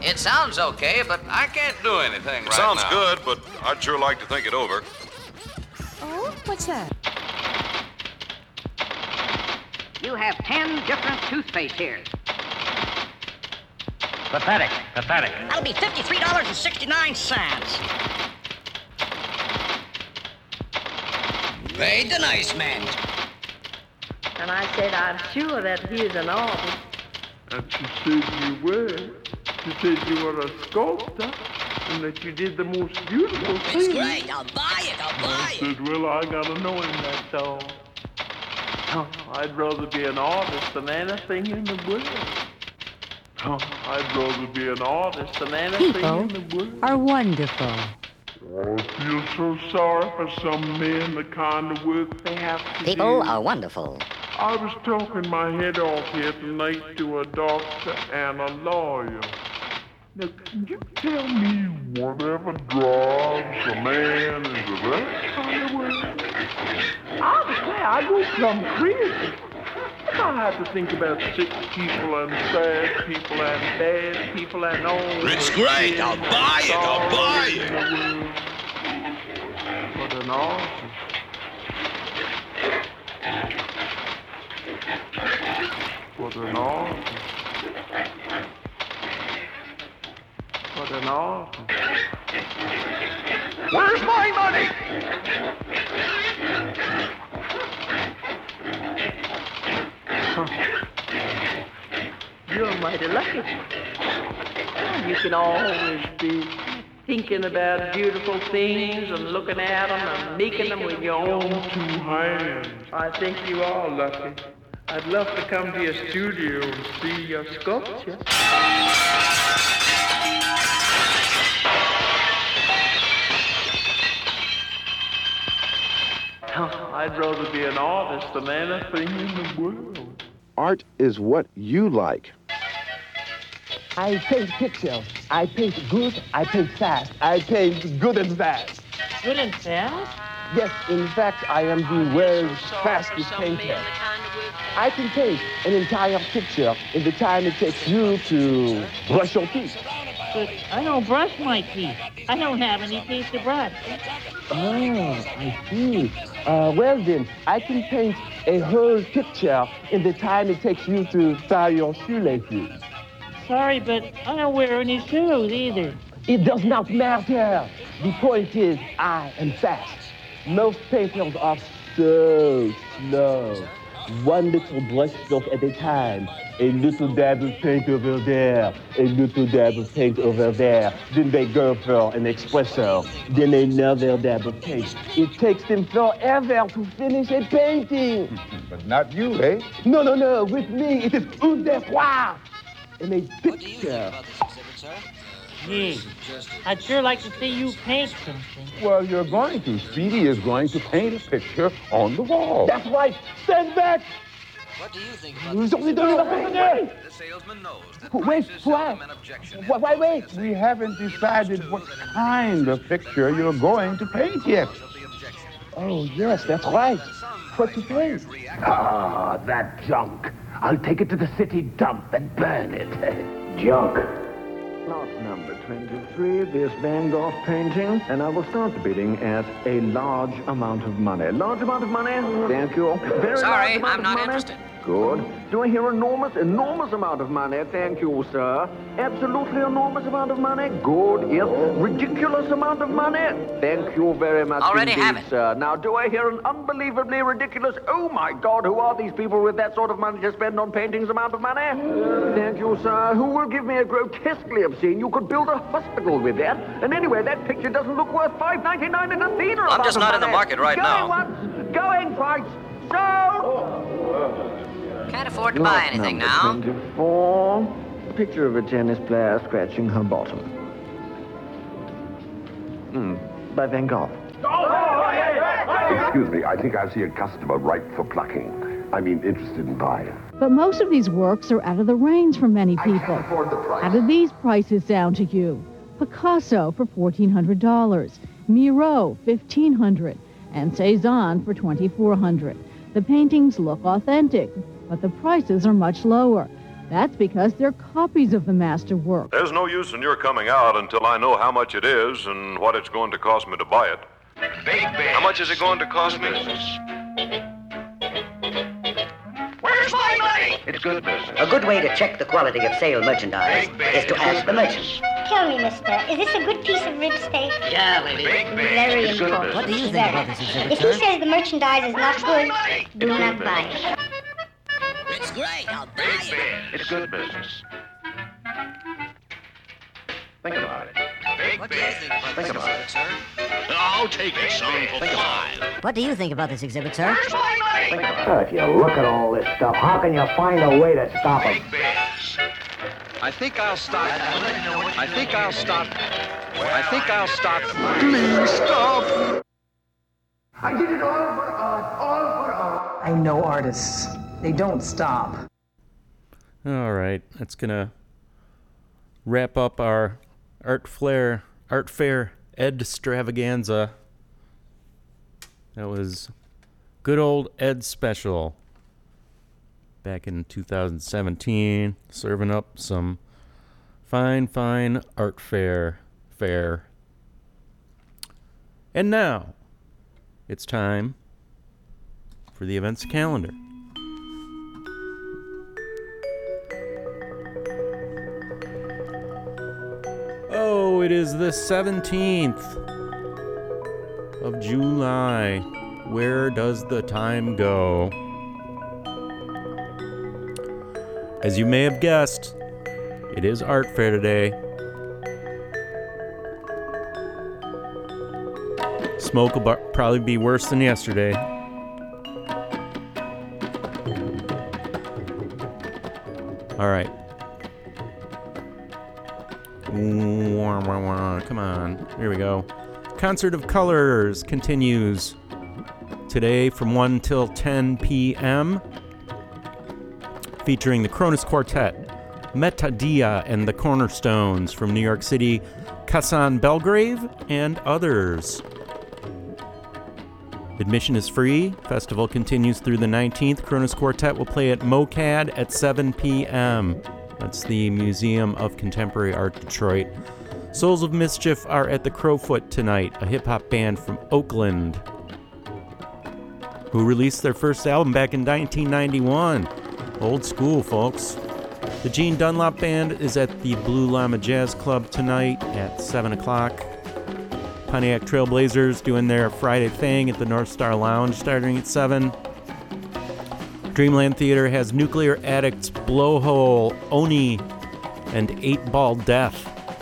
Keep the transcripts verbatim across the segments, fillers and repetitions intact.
It sounds okay, but I can't do anything right Sounds now. good, but I'd sure like to think it over. Oh, what's that? You have ten different toothpaste here. Pathetic, pathetic. That'll be fifty-three dollars and sixty-nine cents. Paid the nice man. And I said, I'm sure that he is an artist. And she said you were. She said you were a sculptor and that you did the most beautiful thing. It's great. I'll buy it. I'll buy I it. said, well, I gotta know him, that's all. Oh, I'd rather be an artist than anything in the world. Oh, I'd rather be an artist than anything People in the world. are wonderful. Oh, I feel so sorry for some men, the kind of work they have to People do. are wonderful. I was talking my head off here tonight to a doctor and a lawyer. Now, can you tell me whatever drives a man into that kind of work? I declare, I go plumb crazy. If I had to think about sick people and sad people and bad people and all... It's great. I'll buy it. I'll buy it. But an artist... But an artist... But an artist... Where's my money? You're mighty lucky. You can always be thinking about beautiful things and looking at them and making them with your own Two hands. I think you are lucky. I'd love to come to your studio and see your sculpture. I'd rather be an artist than anything in the world. Art is what you like. I paint pictures. I paint good. I paint fast. I paint good and fast. Good and fast? Yes, in fact, I am the world's fastest painter. I can paint an entire picture in the time it takes you to brush your teeth. But I don't brush my teeth. I don't have any teeth to brush. Oh, I see. Uh, well then, I can paint a whole picture in the time it takes you to tie your shoelaces. Sorry, but I don't wear any shoes either. It does not matter. The point is, I am fast. Most painters are so slow. One little brush stroke at a time. A little dab of paint over there. A little dab of paint over there. Then they go for an espresso. Then another dab of paint. It takes them forever to finish a painting. But not you, eh? No, no, no. With me, it is un deux, trois. And a picture. Gee, I'd sure like to see you paint something. Well, you're going to. Speedy is going to paint a picture on the wall. That's right. Stand back. What do you think Nous ont donné la peine. The salesman knows that Wait, prices wait. seldom an objection. Wait, wait, wait. We haven't decided what kind of picture you're going to paint yet. Oh, yes, that's right. What to paint? Ah, that junk. I'll take it to the city dump and burn it. Junk. Lot number twenty-three, this Van Gogh painting, and I will start the bidding at a large amount of money. Large amount of money? Thank you. Very Sorry, large amount I'm of not money. interested. Good. Do I hear enormous, enormous amount of money? Thank you, sir. Absolutely enormous amount of money? Good. Yes. Ridiculous amount of money? Thank you very much Already indeed, have it. sir. Now, do I hear an unbelievably ridiculous, oh my God, who are these people with that sort of money to spend on paintings amount of money? Thank you, sir. Who will give me a grotesquely obscene? You could build a hospital with that. And anyway, that picture doesn't look worth five ninety-nine in a theater. I'm amount just of not in the money. market right going now. Once, going twice, sold! Can't afford to buy anything now. twenty-four. A picture of a tennis player scratching her bottom. Hmm. By Van Gogh. Excuse me, I think I see a customer ripe for plucking. I mean, interested in buying. But most of these works are out of the range for many people. I can't afford the price. How do these prices sound to you? Picasso for fourteen hundred dollars, Miro fifteen hundred dollars, and Cezanne for twenty-four hundred dollars. The paintings look authentic, but the prices are much lower. That's because they're copies of the masterwork. There's no use in your coming out until I know how much it is and what it's going to cost me to buy it. Big Ben. How much is it going to cost me? Where's my money? It's good business. A good way to check the quality of sale merchandise is to ask the merchant. Tell me, mister, is this a good piece of rib steak? Yeah, lady. Very important. What do you think about this exhibit, If he says the merchandise is not good, do not buy it. It's great. I'll buy Big it. Ben. It's good business. Think about it. Big What do you Ben. think about Think this about it. exhibit, sir? I'll take it, son, for five. What do you think about this exhibit, sir? Where's my money? Think about Oh, if you look at all this stuff, how can you find a way to stop it. them? Big Ben's. I think I'll stop. I think I'll stop. I think I'll stop. Please stop. I did it all for art, all for art. I know artists. They don't stop. All right, that's gonna wrap up our Art Flair, Art Fair Ed Stravaganza. That was good old Ed Special back in two thousand seventeen, serving up some fine, fine art fair fare. And now it's time for the events calendar. Oh, it is the seventeenth of July. Where does the time go? As you may have guessed, it is Art Fair today. Smoke will bar- probably be worse than yesterday. All right. Come on. Here we go. Concert of Colors continues today from one till ten p.m. featuring the Cronus Quartet, Metadia and the Cornerstones from New York City, Kasan Belgrave, and others. Admission is free. Festival continues through the nineteenth. Cronus Quartet will play at MoCAD at seven p.m. That's the Museum of Contemporary Art, Detroit. Souls of Mischief are at the Crowfoot tonight, a hip-hop band from Oakland who released their first album back in nineteen ninety-one. Old school, folks. The Gene Dunlop Band is at the Blue Llama Jazz Club tonight at seven o'clock. Pontiac Trailblazers doing their Friday thing at the North Star Lounge starting at seven. Dreamland Theater has Nuclear Addicts, Blowhole, Oni, and Eight Ball Death.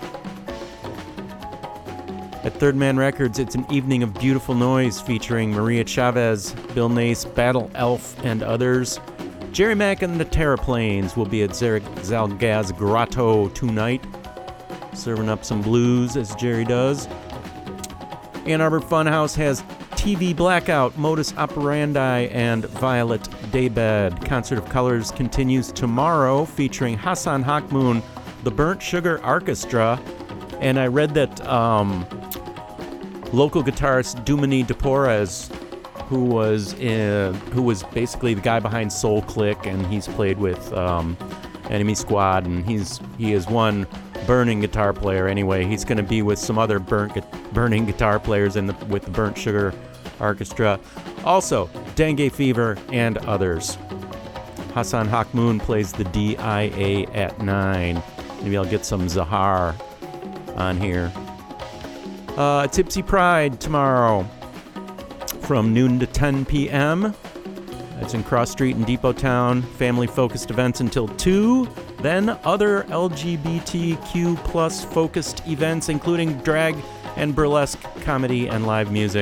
At Third Man Records, it's an evening of beautiful noise featuring Maria Chavez, Bill Nace, Battle Elf, and others. Jerry Mack and the Terraplanes will be at Zalgaz Grotto tonight, serving up some blues as Jerry does. Ann Arbor Funhouse has T V Blackout, Modus Operandi, and Violet Daybed. Concert of Colors continues tomorrow, featuring Hassan Hakmoon, the Burnt Sugar Orchestra, and I read that um, local guitarist Dumini DePorres, who was in, who was basically the guy behind Soul Click, and he's played with um, Enemy Squad, and he's he is one burning guitar player anyway. He's going to be with some other burnt burning guitar players in the with the Burnt Sugar Orchestra. Also, Dengue Fever and others. Hassan Hakmoon plays the D I A at nine. Maybe I'll get some Zahar on here. Uh, Tipsy Pride tomorrow from noon to ten p.m. That's in Cross Street in Depot Town. Family-focused events until two. Then other L G B T Q plus focused events, including drag and burlesque comedy and live music,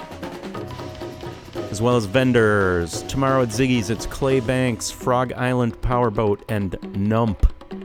as well as vendors. Tomorrow at Ziggy's, it's Clay Banks, Frog Island Powerboat, and Nump.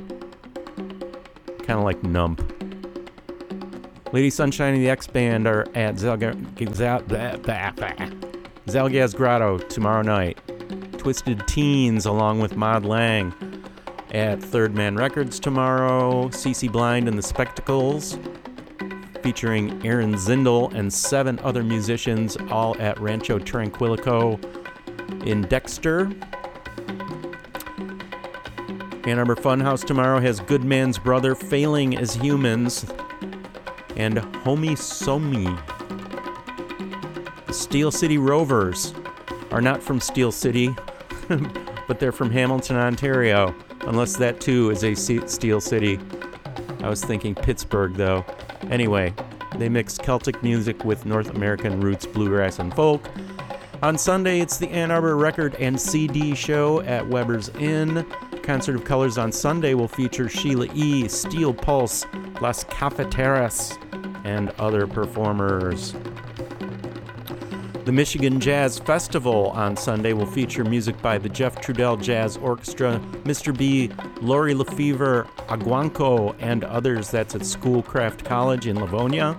Kind of like Nump. Lady Sunshine and the X-Band are at Zalga- Zal- blah, blah, blah. Zalgaz Grotto tomorrow night. Twisted Teens along with Mod Lang at Third Man Records tomorrow. C C Blind and the Spectacles featuring Aaron Zindel and seven other musicians, all at Rancho Tranquilico in Dexter. Ann Arbor Funhouse tomorrow has Good Man's Brother, Failing as Humans, and Homie Somi. The Steel City Rovers are not from Steel City, but they're from Hamilton, Ontario, unless that too is a Steel City. I was thinking Pittsburgh, though. Anyway, they mix Celtic music with North American roots, bluegrass, and folk. On Sunday, it's the Ann Arbor Record and C D Show at Weber's Inn. Concert of Colors on Sunday will feature Sheila E., Steel Pulse, Las Cafeteras, and other performers. The Michigan Jazz Festival on Sunday will feature music by the Jeff Trudell Jazz Orchestra, Mister B, Lori Lefevre, Aguanco, and others. That's at Schoolcraft College in Livonia.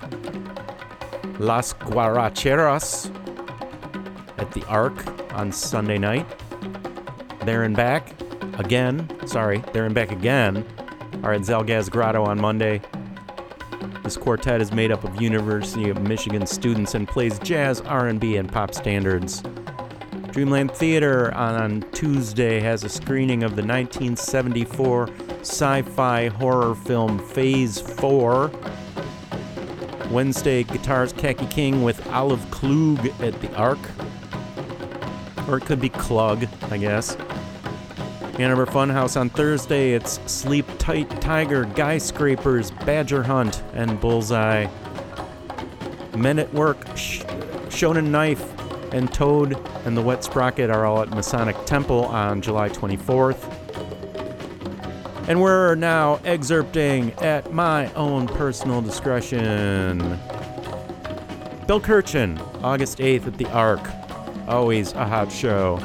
Las Guaracheras at the Arc on Sunday night. There and Back again, sorry, There and Back again are at Zalgaz Grotto on Monday. This quartet is made up of University of Michigan students and plays jazz, R and B, and pop standards. Dreamland Theater on Tuesday has a screening of the nineteen seventy-four sci-fi horror film Phase four. Wednesday, Guitars Khaki King with Olive Klug at the Arc. Or it could be Klug, I guess. Ann Arbor Funhouse on Thursday, it's Sleep Tight Tiger, Guy Scrapers, Badger Hunt, and Bullseye. Men at Work, Sh- Shonen Knife, and Toad and the Wet Sprocket are all at Masonic Temple on July twenty-fourth. And we're now excerpting at my own personal discretion. Bill Kirchen, August eighth at the Arc. Always a hot show.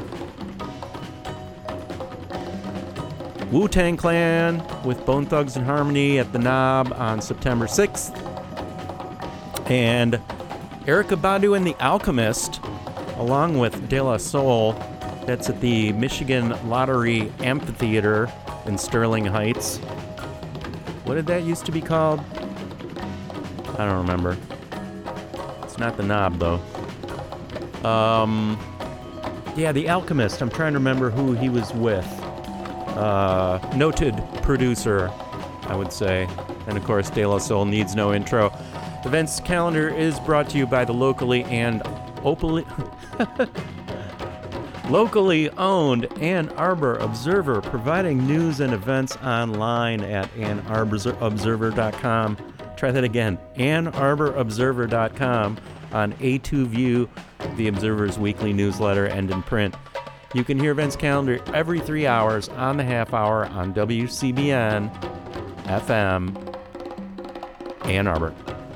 Wu-Tang Clan with Bone Thugs and Harmony at the Knob on September sixth. And Erykah Badu and the Alchemist, along with De La Soul, that's at the Michigan Lottery Amphitheater in Sterling Heights. What did that used to be called? I don't remember. It's not the Knob, though. Um, yeah, the Alchemist. I'm trying to remember who he was with. Uh, noted producer, I would say. And of course, De La Soul needs no intro. The events calendar is brought to you by the locally and opally, locally owned Ann Arbor Observer, providing news and events online at ann arbor observer dot com. Try that again, ann arbor observer dot com, on A two View, the Observer's weekly newsletter, and in print. You can hear Events Calendar every three hours on the half hour on W C B N F M Ann Arbor.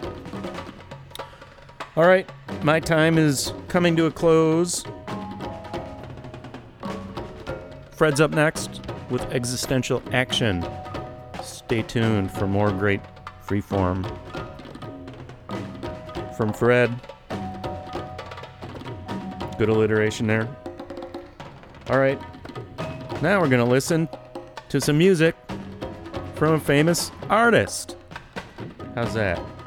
All right, my time is coming to a close. Fred's up next with Existential Action. Stay tuned for more great freeform from Fred. Good alliteration there. All right, now we're going to listen to some music from a famous artist. How's that?